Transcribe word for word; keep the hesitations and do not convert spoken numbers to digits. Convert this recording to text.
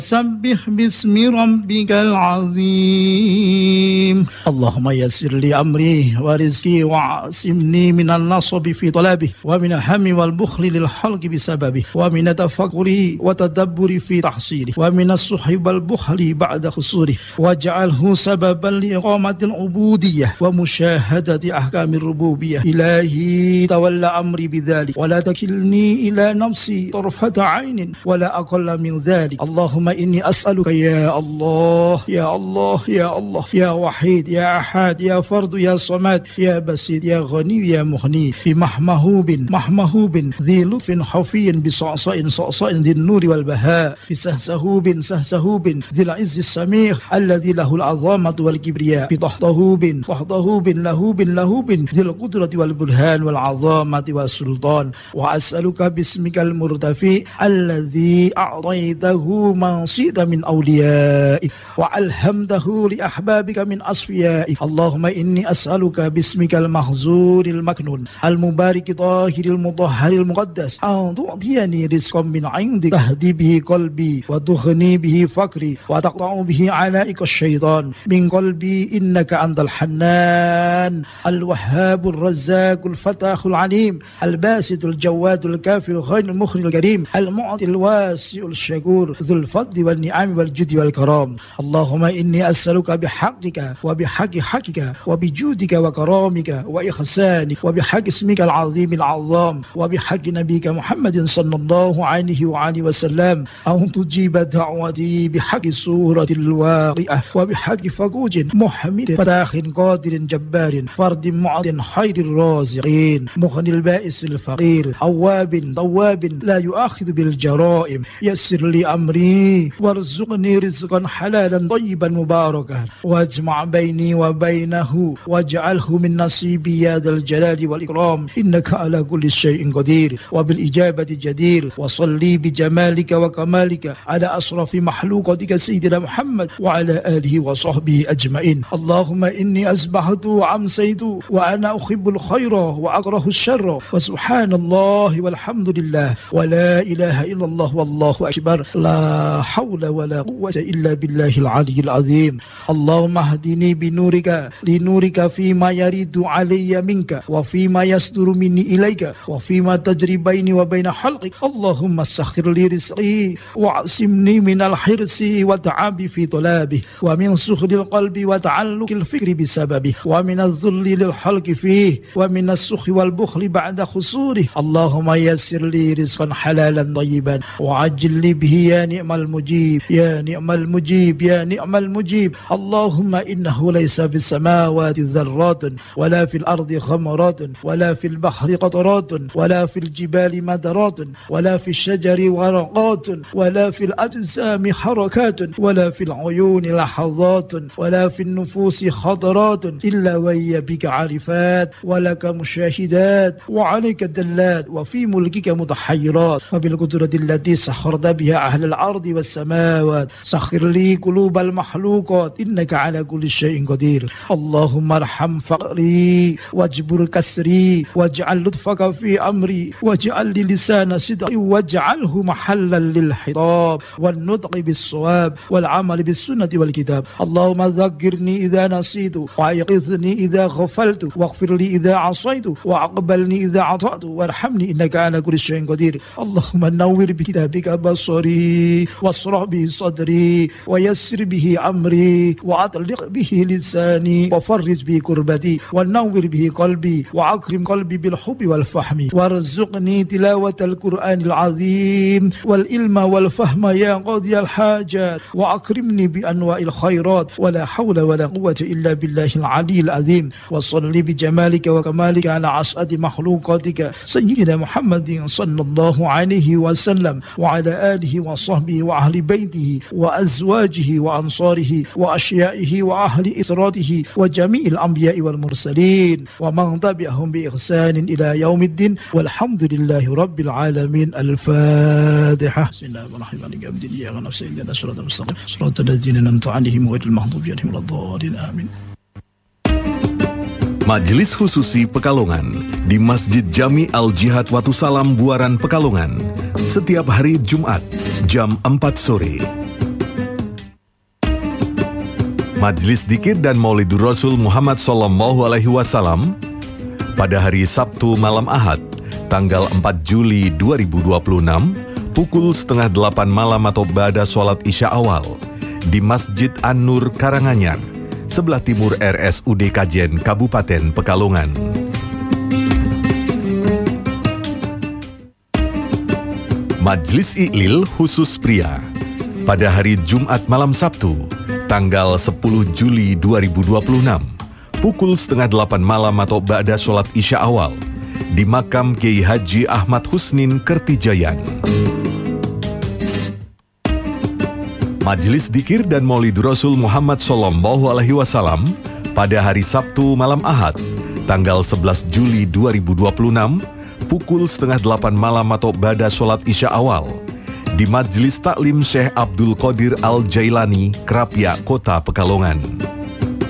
سبح باسم ربك العظيم اللهم يسر لي أمري ورزقي وعاصمني من النصب في طلبه ومن الهم والبخل للحلق بسببه ومن التفكر وتدبر في تحصيله ومن الصحب والبخل بعد خسوره واجعله سببا لإقامة العبودية ومشاهدة أحكام الربوبية. إلهي تولى أمري بذلك ولا تكلني إلى نفسي طرفة عين ولا أقل من ذلك. اللهم إني أسألك يا الله يا الله يا الله يا وحيد يا أحد يا فرد يا صمد يا بسيط يا غني يا مغني بمحمهوب محمهوب ذي لطف حفي بصعصاء صعصاء ذي النور والبهاء بسهسهوب سهسهوب ذي العز السميع الذي له العظامة والكبرياء بطهطهوب طهطهوب لهوب لهوب ذي القدرة والبرهان والعظامة والسلطان. وأسألك باسمك المرتفع الذي أعطيته من شئت من أوليائك وألهمته لأحبابك من أصفيائك. اللهم إني أسألك باسمك المحزور المكنون المبارك طاهر المطهر المقدس أن تعطيني رزقا من عندك تهدي به قلبي وتغني به فقري وتقطع به علائق الشيطان من قلبي إنك أنت الحنان الوهاب الرزاق الفتاح العليم الباسط الجواد الكافي الخير المخرج الكريم المعطي الواسع الشكور ذو الفضل والنعم والجود والكرام. اللهم إني أسألك بحقك وبحق حقك وبجودك وكرامك وإحسانك وبحق اسمك العظيم العظام وبحق نبيك محمد صلى الله عليه وآله وسلم أن تجيب دعوتي بحق سورة الواقعة وبحق فقوج محمد فتاح قادر جبار فرد معد خير الرازقين مغني البائس الفقير أواب تواب لا يؤاخذ بالجرائم. يسر لي أمري وارزقني رزقا حلالا طيبا مباركا واجمع بيني وبينه واجعله من نصيبي يا ذا الجلال والإكرام إنك على كل شيء قدير وبالإجابة جدير. وصلي بجمالك وكمالك على أشرف مخلوقاتك سيدنا محمد وعلى آله وصحبه أجمعين. اللهم إني أصبحت وأمسيت وأنا أحب الخير وأكره الشر وسبحان الله والحمد لله ولا إله إلا الله والله أكبر لا حول ولا قوة إلا بالله العلي العظيم. اللهم اهدني بنورك لنورك فيما يريد علي منك وفيما يصدر مني إليك وفيما تجري بيني وبين خلقك. اللهم سخر لي رزقي واعصمني من الحرص والتعب في طلبه ومن سخر القلب وتعلق الفكر بسببه ومن الذل للحلق فيه ومن السخ والبخل بعد خسوره. اللهم يسر لي رزقا حلالا طيبا وعجل لي به يا نعم المجيب يا نعم المجيب يا نعم المجيب. اللهم إنه ليس في السماوات ذرات ولا في الأرض خمرات ولا في البحر قطرات ولا في الجبال مدرات ولا في الشجر ورقات ولا في الأجسام حركات ولا في العيون لحظات ولا في النفوس خطرات إلا وهي بك عارفات ولك مشاهدات وعليك دلات وفي ملكك متحيرات وبالقدرة التي سخرت بها أهل الأرض والسماوات سخر لي قلوب المخلوقات إنك على كل شيء قدير. اللهم ارحم فقري واجبر كسري واجعل لطفك في أمري واجعل لي لسان صدق واجعله محلا للخطاب والنطق بالصواب والعمل بالسنة والكتاب. اللهم ذكرني إذا نسيت وأيقظني إذا غفلت واغفر لي إذا عصيت وأقبلني إذا عطأت وارحمني إنك على كل شيء قدير. اللهم نور بكتابك بصري واشرح به صدري ويسر به أمري وأطلق به لساني وفرج به كربتي ونور به قلبي وأكرم قلبي بالحب والفهم وارزقني تلاوة القرآن العظيم والعلم والفهم يا قاضي الحاجات وأكرمني بأنواع الخيرات ولا حول ولا قوة إلا بالله العلي العظيم. وصل بجمالك وكمالك على أسعد مخلوقاتك سيدنا محمد صلى الله عليه وسلم وعلى آله وصحبه وأهل بيته وأزواجه وأنصاره وأشيائه وأهل إسراته وجميع الأنبياء والمرسلين ومن تبعهم بإحسان إلى يوم الدين والحمد لله رب العالمين. الفاتحة. بسم الله الرحمن الرحيم. إياك نستعين اهدنا الصراط المستقيم صراط الذين أنعمت عليهم غير المغضوب عليهم ولا الضالين آمين. Majelis Khususi Pekalongan di Masjid Jami Al-Jihad Watu Salam Buaran Pekalongan setiap hari Jumat jam empat sore. Majelis Dzikir dan Maulidur Rasul Muhammad Sallallahu Alaihi Wasallam pada hari Sabtu malam Ahad, tanggal empat Juli dua ribu dua puluh enam, pukul setengah delapan malam atau ba'da sholat Isya awal, di Masjid An-Nur Karanganyar, sebelah timur R S U D Kajen, Kabupaten Pekalongan. Majelis Iqlil khusus pria pada hari Jumat malam Sabtu, tanggal sepuluh Juli dua ribu dua puluh enam, pukul setengah delapan malam atau ba'da sholat Isya awal, di makam Kiai Haji Ahmad Husnin Kertijayan. Majelis Dzikir dan Maulidur Rasul Muhammad Sallallahu Alaihi Wasallam pada hari Sabtu malam Ahad, tanggal sebelas Juli dua ribu dua puluh enam, pukul setengah delapan malam atau ba'da sholat Isya awal, di Majelis Taklim Syekh Abdul Qadir Al-Jailani, Krapyak, Kota Pekalongan.